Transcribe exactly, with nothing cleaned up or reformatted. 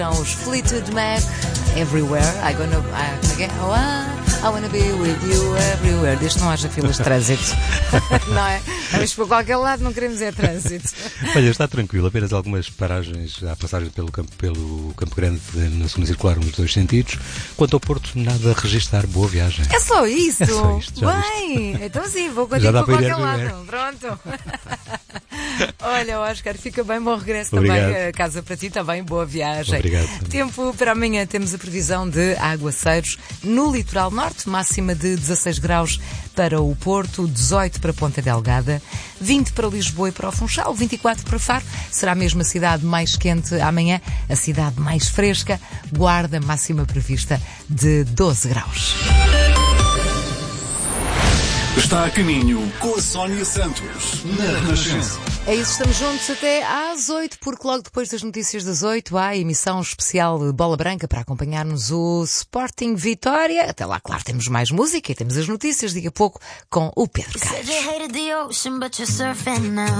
São os Fleetwood Mac, Everywhere. I gonna, I, again, oh, I, I wanna be with you everywhere. Desde que não haja filas de trânsito. Não é? Vamos para qualquer lado, não queremos é trânsito. Olha, está tranquilo. Apenas algumas paragens à passagem pelo Campo, pelo Campo Grande na segunda circular, nos dois sentidos. Quanto ao Porto, nada a registrar. Boa viagem. É só isso? É só isto, já Bem, viste? então sim, vou Já contigo dá para para ir qualquer everywhere. lado. Pronto. Olha, Oscar, fica bem, bom regresso Obrigado. também a casa para ti, também boa viagem. Obrigado. Tempo para amanhã, temos a previsão de aguaceiros no litoral norte, máxima de dezasseis graus para o Porto, dezoito para Ponta Delgada, vinte para Lisboa e para o Funchal, vinte e quatro para Faro. Será mesmo a cidade mais quente amanhã, a cidade mais fresca, Guarda, máxima prevista de doze graus. Está a caminho com a Sónia Santos, na Renascença. É isso, estamos juntos até às oito, porque logo depois das notícias das oito há a emissão especial de Bola Branca para acompanharmos o Sporting Vitória. Até lá, claro, temos mais música e temos as notícias daqui a pouco com o Pedro Carlos.